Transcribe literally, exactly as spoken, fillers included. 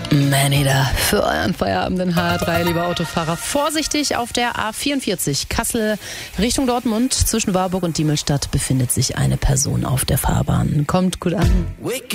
Maneater für euren Feierabend in H R drei, lieber Autofahrer. Vorsichtig auf der A vierundvierzig Kassel Richtung Dortmund. Zwischen Warburg und Diemelstadt befindet sich eine Person auf der Fahrbahn. Kommt gut an.